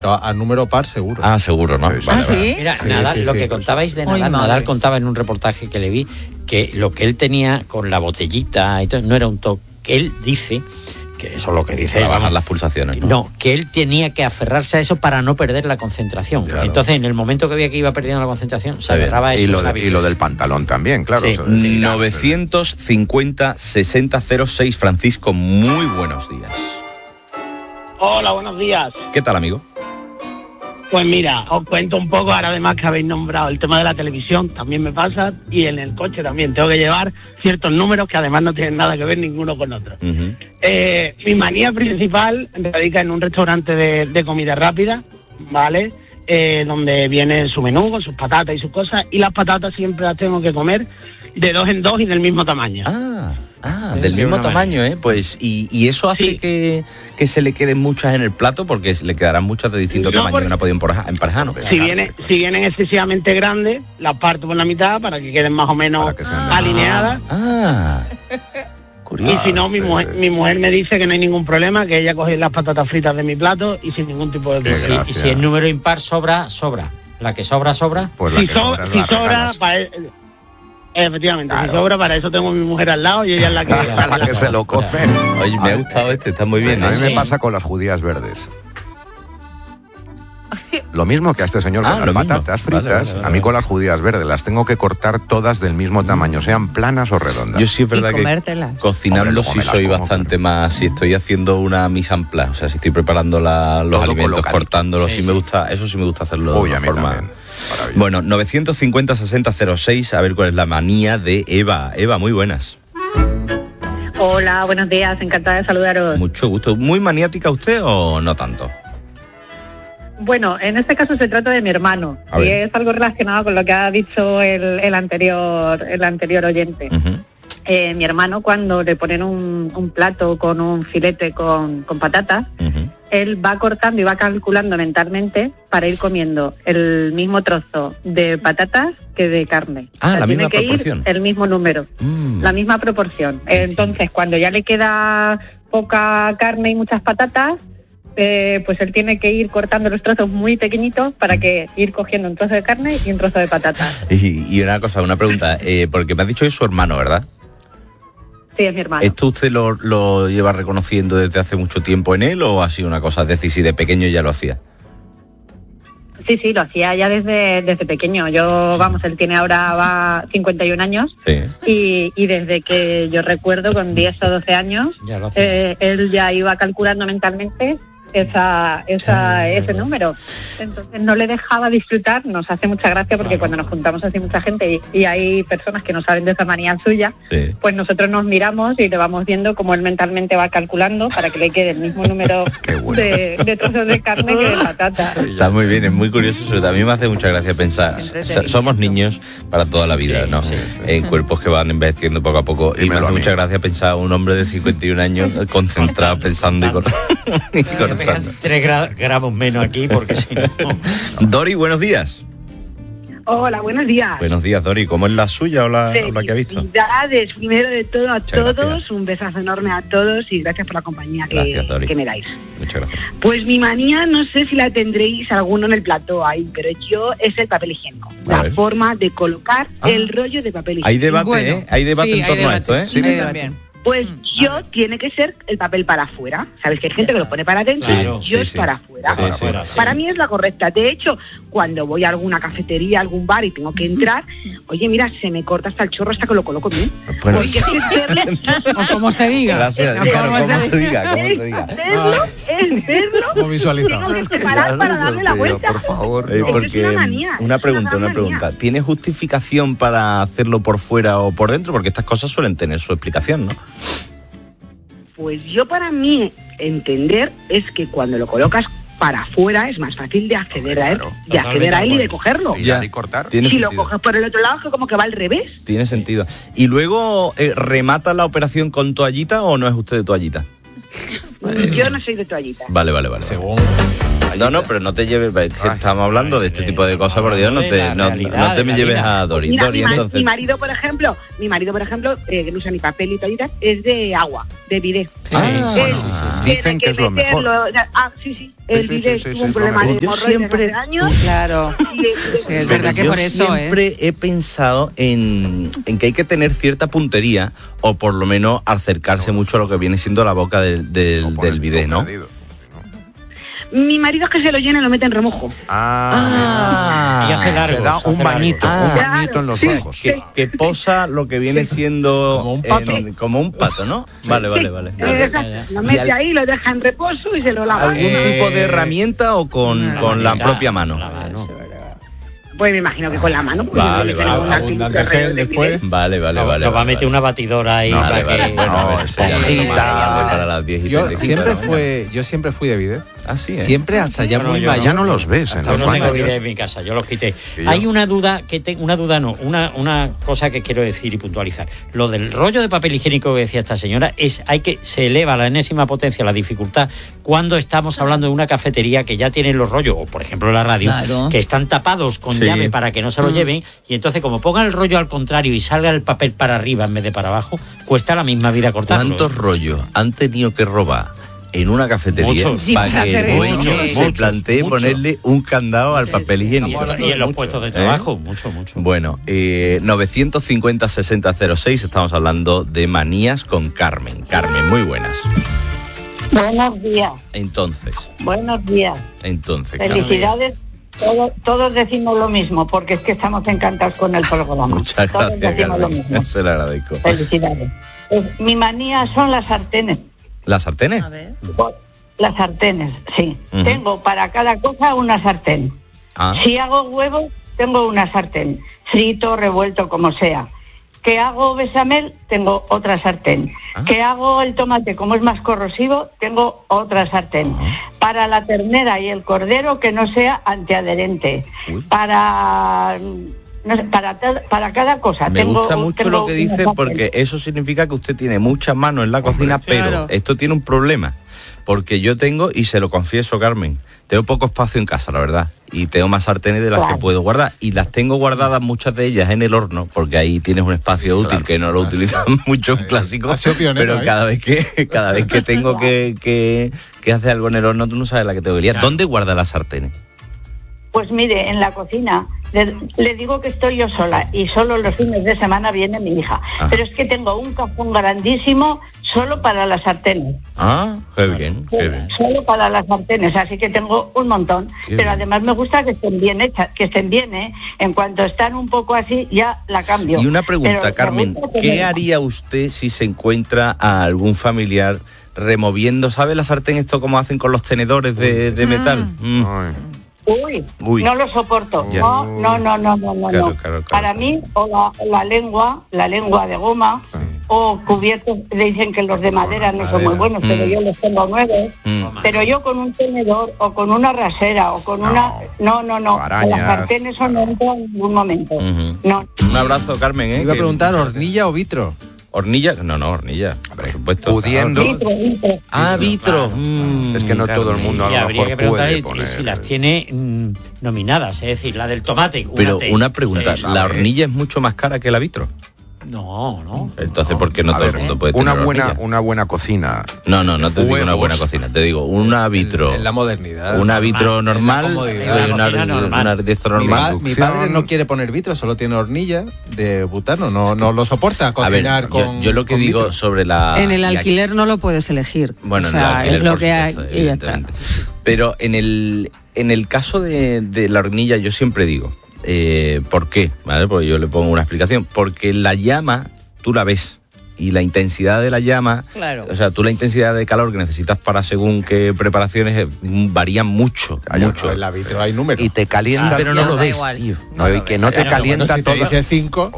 A número par seguro. Ah, seguro, ¿no? Sí. Vale, ¿Ah, sí? vale. Mira, Sí, Nadal, sí, lo sí. que contabais de Uy, Nadal, madre. Nadal contaba en un reportaje que le vi que lo que él tenía con la botellita y todo, no era un toque. Que él dice, que eso es lo que dice Para él, bajar vamos, las pulsaciones, ¿no? no, que él tenía que aferrarse a eso para no perder la concentración. Claro. Entonces, en el momento que veía que iba perdiendo la concentración, se agarraba a Y esos lo hábitos. del pantalón también, claro. Sí. Eso de seguir 950-6006. Francisco, muy buenos días. Hola, buenos días. ¿Qué tal, amigo? Pues mira, os cuento un poco, ahora además que habéis nombrado el tema de la televisión, también me pasa, y en el coche también tengo que llevar ciertos números que además no tienen nada que ver ninguno con otro. Ujú. Mi manía principal radica en un restaurante de comida rápida, ¿vale? Donde viene su menú con sus patatas y sus cosas, y las patatas siempre las tengo que comer de 2 en 2 y del mismo tamaño. Del mismo una tamaño, ¿eh? Pues, y eso hace Sí. que se le queden muchas en el plato, porque le quedarán muchas de distinto No, tamaño porque- que no ha podido emparejar, ¿no? Si vienen excesivamente grandes, las parto por la mitad para que queden más o menos Para que sean de- alineadas. Ah, curioso. Y si no, sí, sí. mi mujer me dice que no hay ningún problema, que ella coge las patatas fritas de mi plato y sin ningún tipo de Qué problema. gracia. Y si el número impar sobra. La que sobra. Pues la Si, que so- sobra, si la sobra, regalas. efectivamente, Claro. si sobra, para eso tengo a mi mujer al lado y ella es la que... Para que se lo come. Oye, me ha gustado está muy bien, A mí ¿eh? me Sí. pasa con las judías verdes. Lo mismo que a este señor Ah, con lo las mismo. patatas fritas, Vale, vale, vale. a mí con las judías verdes las tengo que cortar todas del mismo tamaño, sean planas o redondas. Yo sí es verdad Y que comértelas. cocinando Hombre, sí me la soy como, bastante claro. más, si estoy haciendo una mise en place, o sea, si estoy preparando los Todo alimentos, colocadito. cortándolos, Sí, sí me gusta, eso sí me gusta hacerlo Uy, de a una mí forma. también. Maravilloso. Bueno, 950-6006, a ver cuál es la manía de Eva. Eva, muy buenas. Hola, buenos días, encantada de saludaros. Mucho gusto. ¿Muy maniática usted o no tanto? Bueno, en este caso se trata de mi hermano A y ver. es algo relacionado con lo que ha dicho el anterior oyente. Ujú. Mi hermano, cuando le ponen un plato con un filete con patatas, Ujú. él va cortando y va calculando mentalmente para ir comiendo el mismo trozo de patatas que de carne. Ah, la tiene misma que proporción. ir el mismo número. Mm. La misma proporción. Entonces, cuando ya le queda poca carne y muchas patatas, pues él tiene que ir cortando los trozos muy pequeñitos para que ir cogiendo un trozo de carne y un trozo de patatas. Y una pregunta, porque me has dicho que es su hermano, ¿verdad? Sí, es mi hermano. ¿Esto usted lo lleva reconociendo desde hace mucho tiempo en él o ha sido una cosa? Es decir, si de pequeño ya lo hacía. Sí, lo hacía ya desde pequeño. Él tiene ahora 51 años Sí. y desde que yo recuerdo, con 10 o 12 años, Ya lo hacía. él ya iba calculando mentalmente ese número. Entonces no le dejaba disfrutar. Nos hace mucha gracia porque cuando nos juntamos así mucha gente y hay personas que no saben de esa manía suya, Sí. pues nosotros nos miramos y le vamos viendo cómo él mentalmente va calculando para que le quede el mismo número Qué bueno. de trozos de carne que de patata. Está muy bien, es muy curioso eso. A mí me hace mucha gracia pensar, somos niños para toda la vida, Sí, ¿no? sí, En cuerpos que van envejeciendo poco a poco. Y me Dímelo hace a mí. mucha gracia pensar un hombre de 51 años concentrado pensando y cortando. 3 gramos menos aquí porque si no... Dori, buenos días. Hola, buenos días. Buenos días, Dori. ¿Cómo es la suya o la que ha visto? Felicidades, primero de todo a Muchas todos, gracias. un besazo enorme a todos y gracias por la compañía Gracias, Dori. que me dais. Muchas gracias. Pues mi manía, no sé si la tendréis alguno en el plató ahí, pero yo es el papel higiénico. A La ver. forma de colocar Ah. el rollo de papel Hay higiénico. debate, Bueno, ¿eh? Hay debate sí, en torno a esto, ¿eh? Sí, Hay también. Pues yo tiene que ser el papel para afuera. ¿Sabes que hay gente que lo pone para adentro? Claro, Yo sí, es sí. para afuera. Sí, sí. Para mí es la correcta. De hecho, cuando voy a alguna cafetería, a algún bar y tengo que entrar, oye, mira, se me corta hasta el chorro hasta que lo coloco bien. Bueno. Porque es que verlo, O como se diga. Gracias, O claro, como ¿cómo se se diga? ¿Cómo se diga? es verlo. ¿Cómo visualizado? Tengo que parar para darle la vuelta. Por favor. Es que Porque es una manía, una es pregunta. gran manía. ¿Tiene justificación para hacerlo por fuera o por dentro? Porque estas cosas suelen tener su explicación, ¿no? Pues yo, para mí, entender es que cuando lo colocas para afuera es más fácil de acceder a él, y de cogerlo. Tirar y cortar. Tiene Si lo sentido. coges por el otro lado, es como que va al revés. Tiene sentido. ¿Y luego remata la operación con toallita o no es usted de toallita? Yo no soy de toallita. Vale. Según No, pero no te lleves, es que estamos hablando de este tipo de cosas, por Dios, no te me lleves a Dori. Mira, Dori, entonces. mi marido, por ejemplo, que no usa ni papel y toditas, es de agua, de bidet. Dicen que es lo mejor. Sí. El bidet tuvo un problema de hemorroides hace años. Claro. Sí, es verdad que por eso siempre he pensado en que hay que tener cierta puntería o por lo menos acercarse mucho a lo que viene siendo la boca del bidet, ¿no? Mi marido es que se lo llena y lo mete en remojo. Y hace largo. Se da un bañito en los ojos. Que posa lo que viene siendo como un pato. Como un pato, ¿no? Vale. Lo mete ahí, lo deja en reposo y se lo lava. ¿Algún tipo de herramienta o con la propia mano? Pues me imagino que con la mano. Vale. Abundante gel después. Vale. Nos va a meter una batidora ahí. Vale. Bueno, a ver, eso ya para las 10 y Yo 35. siempre fui de bidet. Ah, sí, ¿eh? Siempre, hasta ya muy mayor. Ya no los ves en Yo los no tengo baños. bidet en mi casa, yo los quité. Hay una duda una cosa que quiero decir y puntualizar. Lo del rollo de papel higiénico que decía esta señora se eleva a la enésima potencia la dificultad cuando estamos hablando de una cafetería que ya tiene los rollos, o por ejemplo la radio, que están tapados con llave para que no se lo lleven, y entonces como pongan el rollo al contrario y salga el papel para arriba en vez de para abajo, cuesta la misma vida cortarlo. ¿Cuántos rollos han tenido que robar en una cafetería para que el dueño se plantee ponerle un candado al papel higiénico? Y en los puestos de trabajo, mucho. Bueno, 950-6006, estamos hablando de manías con Carmen. Carmen, muy buenas. Buenos días. Entonces, Felicidades. Todos decimos lo mismo, porque es que estamos encantados con el programa. Muchas Todos gracias, decimos lo Carmen. mismo. Se lo agradezco. Felicidades. Mi manía son las sartenes. ¿Las sartenes? Las sartenes, sí. Uh-huh. Tengo para cada cosa una sartén. Si hago huevos, tengo una sartén. Frito, revuelto, como sea. Que hago bechamel, tengo otra sartén. Que hago el tomate, como es más corrosivo, tengo otra sartén. Para la ternera y el cordero, que no sea antiadherente. Para cada cosa. Me gusta mucho lo que dice, porque eso significa que usted tiene muchas manos en la cocina, pero esto tiene un problema. Porque yo tengo, y se lo confieso, Carmen, tengo poco espacio en casa, la verdad, y tengo más sartenes de las que puedo guardar, y las tengo guardadas muchas de ellas en el horno, porque ahí tienes un espacio útil que no lo utilizan mucho en clásicos, pero cada vez que tengo que hacer algo en el horno, tú no sabes la que tengo que liar. ¿Dónde guarda las sartenes? Pues mire, en la cocina. Le digo que estoy yo sola y solo los fines de semana viene mi hija. Pero es que tengo un cajón grandísimo solo para las sartenes. Qué bien. Solo para las sartenes, así que tengo un montón. Pero además me gusta que estén bien hechas, que estén bien, ¿eh? En cuanto están un poco así, ya la cambio. Y una pregunta, Carmen, ¿qué haría usted si se encuentra a algún familiar removiendo, ¿sabe la sartén esto como hacen con los tenedores de metal? Uy, no lo soporto. No. Claro. Para mí, o la lengua de goma, o cubiertos, dicen que los de madera no son muy buenos, pero yo los tengo nuevos. Pero yo con un tenedor, o con una rasera, o con una... No. Las sartenes no entran en ningún momento. No. Un abrazo, Carmen. Iba a preguntar, ¿hornilla o vitro? ¿Hornilla? No, hornilla, por supuesto. Pudiendo. Vitro. Es que no todo el mundo a lo mejor habría que preguntar puede poner. si las tiene nominadas, es decir, la del tomate. Pero una pregunta, ¿la hornilla es mucho más cara que la vitro? No. Entonces, ¿por qué no todo el mundo puede tener una buena cocina? No te digo una buena cocina, te digo una vitro. En la modernidad. Una vitro normal, una vitro normal. Mi padre no quiere poner vitro, solo tiene hornilla de butano, no lo soporta cocinar con. Yo lo que digo vitro sobre la. En el alquiler no lo puedes elegir. Bueno, o sea, en el alquiler, es lo que hay y ya está. Pero en el caso de la hornilla, yo siempre digo. ¿Por qué? ¿Vale? Porque yo le pongo una explicación. Porque la llama, tú la ves. Y la intensidad de la llama, o sea, tú la intensidad de calor que necesitas para según qué preparaciones varían mucho. En la vitro hay números. Y te calienta, pero no lo ves, tío. Y que no te calienta si todo. te dice 5.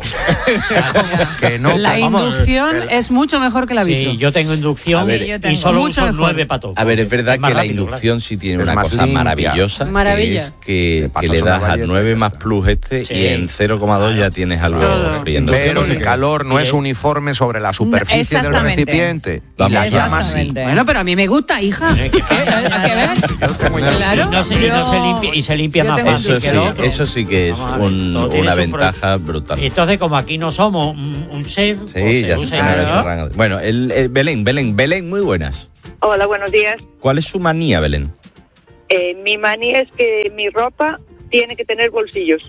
Que no. La inducción es mucho mejor que la vitro. Sí, yo tengo inducción y solo uso 9 para todo. A ver, es verdad que la inducción sí tiene una cosa maravillosa, que es que le das al 9 más plus y en 0,2 ya tienes algo friendo. Pero el calor no es uniforme sobre la la superficie del recipiente y la llama así. Bueno, pero a mí me gusta, hija. ¿Hay que ver? Claro. Y se limpia más fácil que el otro. Eso sí que es una ventaja brutal. Entonces, como aquí no somos un chef, sí, pues ya se Bueno, Belén, muy buenas. Hola, buenos días. ¿Cuál es su manía, Belén? Mi manía es que mi ropa tiene que tener bolsillos.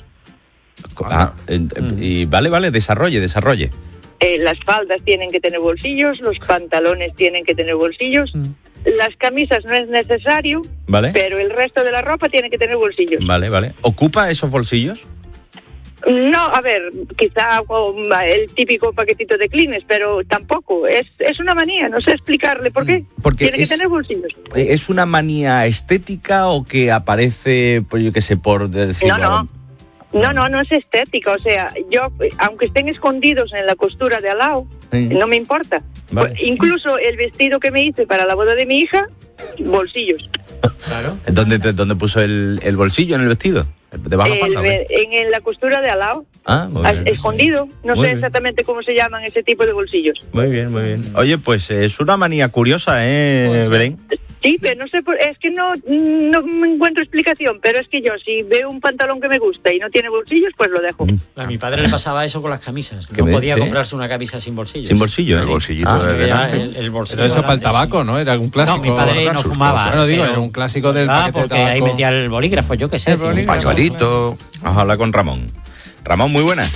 Y vale, desarrolle. Las faldas tienen que tener bolsillos, los pantalones tienen que tener bolsillos, las camisas no es necesario, ¿vale? Pero el resto de la ropa tiene que tener bolsillos. Vale. ¿Ocupa esos bolsillos? No, a ver, quizá el típico paquetito de Kleenex, pero tampoco. Es una manía, no sé explicarle por qué. Porque tiene que tener bolsillos. ¿Es una manía estética o que aparece, pues yo qué sé, por decirlo? No es estética. O sea, yo, aunque estén escondidos en la costura de al lado, no me importa. Vale. Pues, incluso el vestido que me hice para la boda de mi hija, bolsillos. Claro. ¿Dónde puso el bolsillo en el vestido? ¿Debajo de la falda? En la costura de al lado. Muy bien, escondido. No sé exactamente cómo se llaman ese tipo de bolsillos. Muy bien. Oye, pues es una manía curiosa, Belén? Sí, pero no sé, es que no me encuentro explicación, pero es que yo si veo un pantalón que me gusta y no tiene bolsillos, pues lo dejo. A mi padre le pasaba eso con las camisas. No podía comprarse una camisa sin bolsillos. Sin bolsillo, el bolsillito de delante. El bolsillo pero eso para el tabaco, ¿no? Era un clásico. No, mi padre no fumaba. Bueno, digo, era un clásico del paquete de tabaco. Ahí metía el bolígrafo, yo qué sé. Un pañuelito. Vamos a hablar con Ramón. Ramón, muy buenas.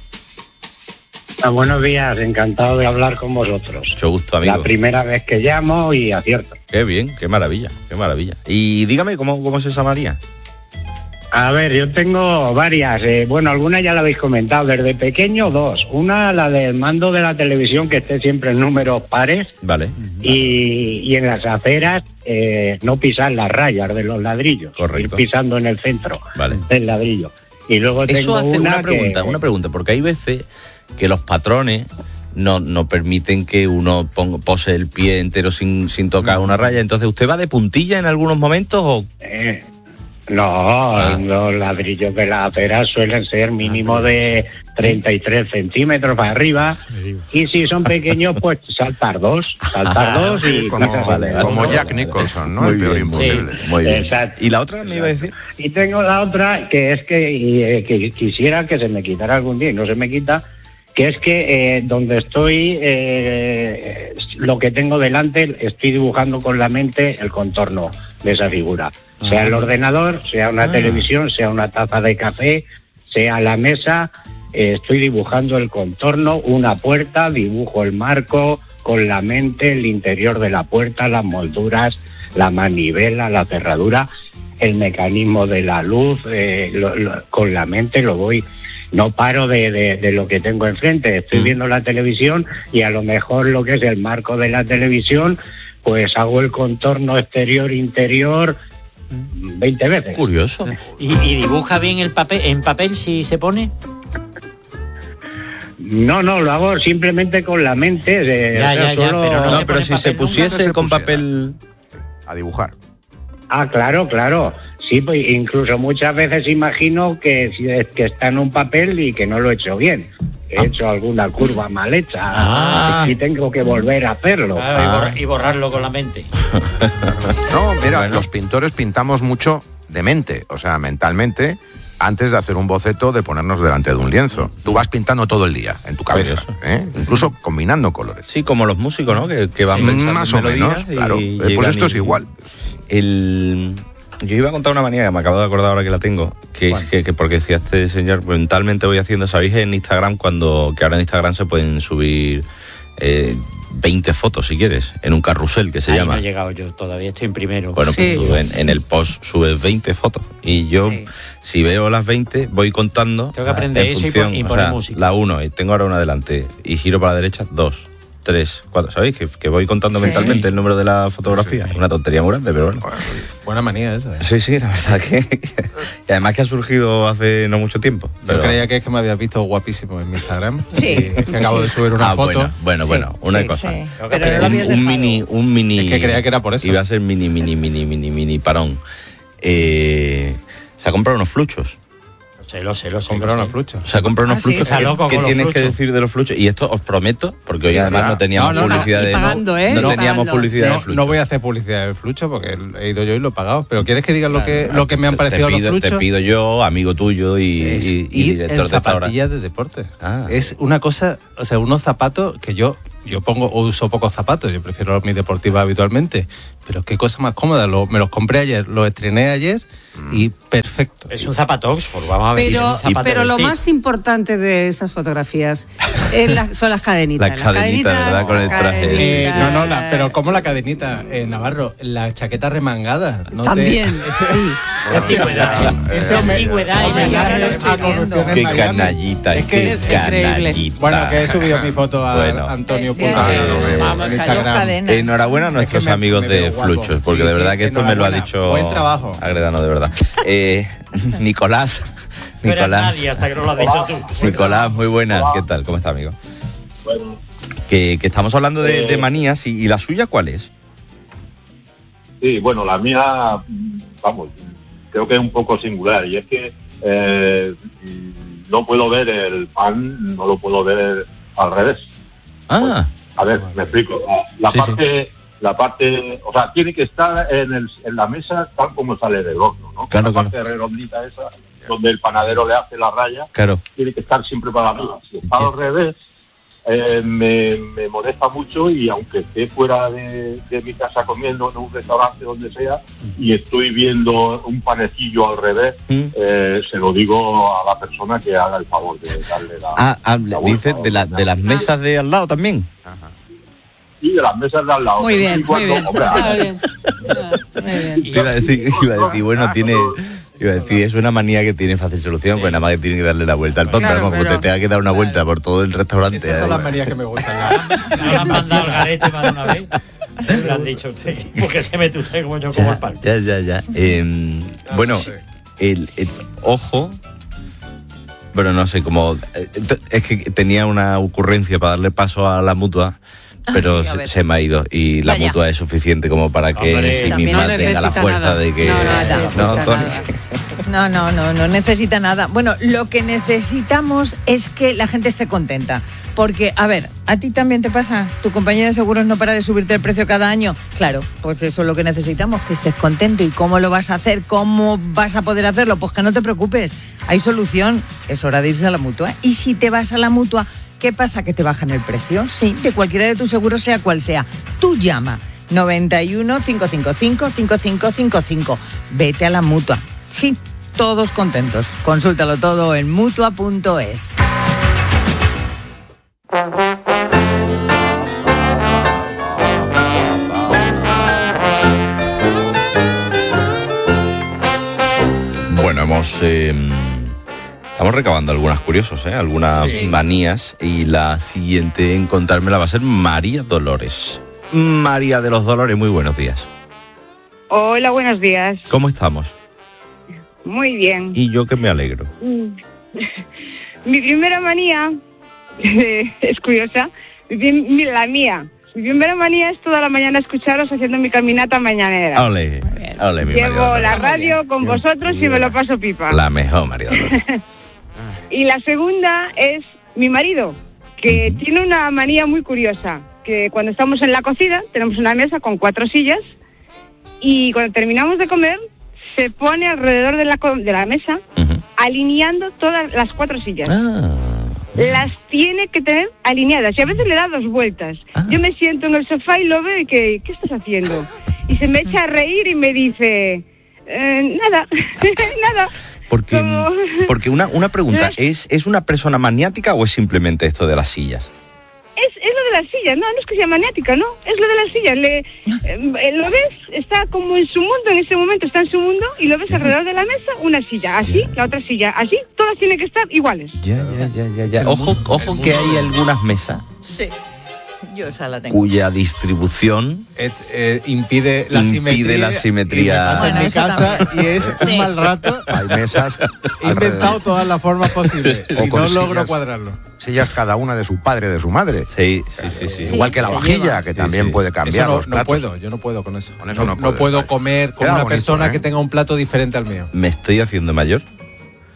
Buenos días, encantado de hablar con vosotros. Mucho gusto, amigo. La primera vez que llamo y acierto. Qué bien, qué maravilla. Y dígame, ¿cómo es esa manía? A ver, yo tengo varias. Algunas ya la habéis comentado. Desde pequeño, dos. Una, la del mando de la televisión, que esté siempre en números pares. Vale. Y en las aceras, no pisar las rayas de los ladrillos. Correcto. Ir pisando en el centro del ladrillo. Y luego tengo eso hace una pregunta, porque hay veces que los patrones no permiten que uno pose el pie entero sin tocar una raya. Entonces, ¿usted va de puntilla en algunos momentos o...? Los ladrillos de la acera suelen ser mínimo de 33 centímetros para arriba, y si son pequeños, pues saltar dos y como Jack Nicholson, ¿no? Muy el peor bien, imposible. Muy bien. Exacto. ¿Y la otra me iba a decir? Y tengo la otra, que es que quisiera que se me quitara algún día y no se me quita, que es que donde estoy, lo que tengo delante, estoy dibujando con la mente el contorno de esa figura. Sea el ordenador, sea una televisión, sea una taza de café, sea la mesa, estoy dibujando el contorno, una puerta, dibujo el marco con la mente, el interior de la puerta, las molduras, la manivela, la cerradura, el mecanismo de la luz, con la mente lo voy... No paro de lo que tengo enfrente, estoy viendo la televisión y a lo mejor lo que es el marco de la televisión, pues hago el contorno exterior-interior 20 veces. Curioso. ¿Y dibuja bien en papel si se pone? No, lo hago simplemente con la mente. Pero si se pusiese con papel a dibujar. Claro. Sí, pues incluso muchas veces imagino que está en un papel y que no lo he hecho bien. He hecho alguna curva mal hecha y tengo que volver a hacerlo. Y borrarlo con la mente. No, mira, los pintores pintamos mucho de mente, o sea, mentalmente, antes de hacer un boceto, de ponernos delante de un lienzo. Tú vas pintando todo el día, en tu cabeza, incluso combinando colores. Sí, como los músicos, ¿no? Que van pensando más o menos, claro. Pues esto es igual. Yo iba a contar una manía que me acabo de acordar ahora que la tengo, que es que porque decía este señor, mentalmente voy haciendo, ¿sabéis? En Instagram, que ahora en Instagram se pueden subir 20 fotos, si quieres, en un carrusel que se llama. No he llegado yo, todavía estoy en primero. Bueno, pues tú en el post subes 20 fotos y yo, si veo las 20, voy contando. Tengo que aprender eso y poner música. La 1, y tengo ahora una adelante, y giro para la derecha, 2, 3, 4, ¿sabéis? Que voy contando mentalmente el número de la fotografía. Una tontería muy grande, pero bueno. Buena manía esa. Sí, la verdad que... Y además que ha surgido hace no mucho tiempo. Yo creía que es que me habías visto guapísimo en mi Instagram. Sí. Que acabo de subir una foto. Bueno, una cosa. Sí. Pero un mini... Es que creía que era por eso. Iba a ser mini parón. Se ha comprado unos fluchos. Lo sé. Comprar unos fluchos. O sea, comprar unos fluchos. Está loco ¿Qué con los tienes que fluchos. decir de los fluchos? Y esto os prometo, porque hoy además no teníamos publicidad de... pagando, no teníamos publicidad de fluchos. No voy a hacer publicidad del flucho porque he ido yo y lo he pagado. Pero ¿quieres que diga lo que me han parecido los fluchos? Te pido yo, amigo tuyo y director de zapatillas de deporte. Es una cosa, o sea, unos zapatos que yo uso pocos zapatos, yo prefiero mis deportivas habitualmente, pero qué cosa más cómoda, me los compré ayer, los estrené ayer y perfecto. Es un zapato Oxford, vamos a ver. Pero lo más importante de esas fotografías son las cadenitas. Las cadenitas, ¿verdad? Con el traje. Pero como la cadenita, Navarro, la chaqueta remangada. ¿no? También, sí. Qué canallita, es que es increíble. Bueno, que he subido mi foto a Antonio. Vamos a enhorabuena a nuestros amigos de Fluchos, porque de verdad que esto me lo ha dicho buen trabajo. Agredano, de verdad. Nicolás. Nadie hasta que no lo has dicho tú. Nicolás, muy buenas. ¿Qué tal? ¿Cómo está, amigo? Bueno. Que estamos hablando de manías y la suya, ¿cuál es? Sí, bueno, la mía, vamos, creo que es un poco singular y es que no puedo ver el pan, no lo puedo ver al revés. A ver, me explico. La parte, o sea, tiene que estar en la mesa tal como sale del horno, ¿no? Claro, la parte redondita esa, donde el panadero le hace la raya, tiene que estar siempre para arriba. Si está al revés, me molesta mucho y aunque esté fuera de mi casa comiendo en un restaurante, donde sea, y estoy viendo un panecillo al revés, se lo digo a la persona que haga el favor de darle la dices de las mesas de al lado también. Ajá. Sí, de las mesas de al lado. Muy bien, muy bien. Iba a decir, bueno, es una manía que tiene fácil solución, pues nada más que tiene que darle la vuelta al pan, pero te tenga que dar una vuelta por todo el restaurante. Esas son las manías que me gustan. ¿No han mandado al garete más de una vez? Le han dicho usted, porque se mete usted como yo como el pan. Ya. Bueno, el ojo... Bueno, no sé, como... es que tenía una ocurrencia para darle paso a la mutua, pero se me ha ido. Y la mutua es suficiente como para que si mi madre tenga la fuerza de que... No necesita nada. Bueno, lo que necesitamos es que la gente esté contenta. Porque, a ver, ¿a ti también te pasa? ¿Tu compañía de seguros no para de subirte el precio cada año? Claro, pues eso es lo que necesitamos, que estés contento. ¿Y cómo lo vas a hacer? ¿Cómo vas a poder hacerlo? Pues que no te preocupes, hay solución. Es hora de irse a la Mutua. Y si te vas a la Mutua, ¿qué pasa? ¿Que te bajan el precio? Sí, de cualquiera de tus seguros, sea cual sea. Tú llama 91 555 5555. Vete a la Mutua. Sí, todos contentos. Consúltalo todo en mutua.es. Bueno, estamos recabando algunas curiosos, algunas manías, y la siguiente en contármela va a ser María Dolores. María de los Dolores, muy buenos días. Hola, buenos días. ¿Cómo estamos? Muy bien. Y yo que me alegro. Mi primera manía es curiosa. La mía. Mi primera manía es toda la mañana escucharos haciendo mi caminata mañanera. Ole, mi María. Llevo la radio con vosotros y me lo paso pipa. La mejor, María Dolores. Y la segunda es mi marido, que tiene una manía muy curiosa, que cuando estamos en la cocina tenemos una mesa con 4 sillas y cuando terminamos de comer se pone alrededor de la mesa alineando todas las 4 sillas. Las tiene que tener alineadas y a veces le da 2 vueltas. Yo me siento en el sofá y lo veo y ¿qué estás haciendo? Y se me echa a reír y me dice, nada, nada. Porque una pregunta, ¿es una persona maniática o es simplemente esto de las sillas? Es lo de las sillas, no es que sea maniática, no, es lo de las sillas. Lo ves, está como en su mundo, en ese momento está en su mundo y lo ves alrededor de la mesa, una silla, así, la otra silla, así, todas tienen que estar iguales. Ya. Ojo que hay algunas mesas. Sí. Yo esa la tengo. Cuya distribución impide la simetría. Bueno, en mi casa y es un mal rato. Hay mesas. He inventado todas las formas posibles y no logro cuadrarlo. Sillas cada una de su padre, de su madre. Sí. Igual que la vajilla, que también puede cambiar. Eso no puedo, yo no puedo con eso. No puedo comer con una persona que tenga un plato diferente al mío. ¿Me estoy haciendo mayor?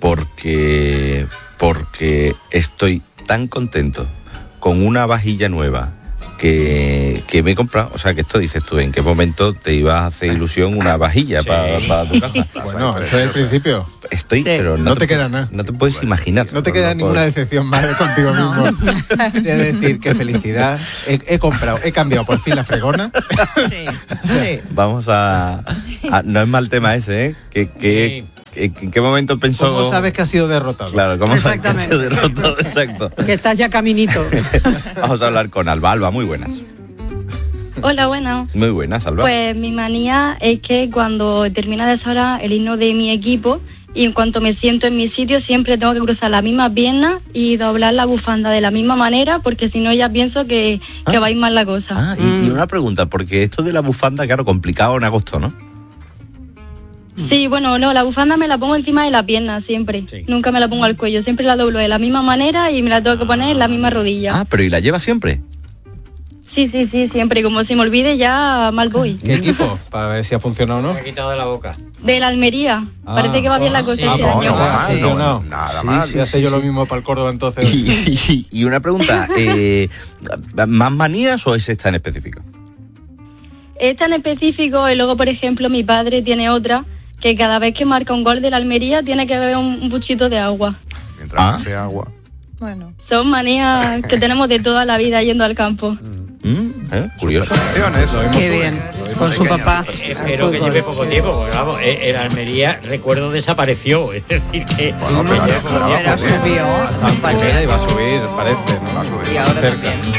porque estoy tan contento con una vajilla nueva que me he comprado. O sea, que esto dices tú, ¿en qué momento te ibas a hacer ilusión una vajilla para tu casa? Bueno, esto es el principio. Pero no te queda nada. No te puedes imaginar. No te queda ninguna decepción más contigo mismo. Es decir, qué felicidad. He comprado, he cambiado por fin la fregona. Sí. Vamos a no es mal tema ese, ¿eh? ¿En qué momento pensó? ¿Cómo sabes que ha sido derrotado? Claro, ¿cómo sabes que ha sido derrotado? Exacto. Que estás ya caminito. Vamos a hablar con Alba. Alba, muy buenas. Hola, buenas. Muy buenas, Alba. Pues mi manía es que cuando termina de sonar el himno de mi equipo y en cuanto me siento en mi sitio siempre tengo que cruzar las mismas piernas y doblar la bufanda de la misma manera porque si no ya pienso que va a ir mal la cosa. Y una pregunta, porque esto de la bufanda, claro, complicado en agosto, ¿no? Sí, bueno, no, la bufanda me la pongo encima de la pierna siempre. Sí. Nunca me la pongo al cuello, siempre la doblo de la misma manera y me la tengo que poner en la misma rodilla. Pero ¿y la llevas siempre? Sí, siempre. Como se me olvide ya mal voy. ¿Qué equipo? Para ver si ha funcionado o no. Me he quitado de la boca. De la Almería. Parece que va bien la cosa este año. Nada más. Sí, hace yo lo mismo para el Córdoba entonces. Y una pregunta, ¿más manías o es esta en específico? Esta en específico y luego, por ejemplo, mi padre tiene otra que cada vez que marca un gol de la Almería tiene que beber un buchito de agua. Mientras sea agua. Bueno. Son manías que tenemos de toda la vida yendo al campo. Curioso. Qué bien. Con su papá. Espero que lleve poco tiempo, porque vamos, el Almería, recuerdo, desapareció. Es decir, que pero subió. Iba a subir, parece, ¿no? Y ahora también.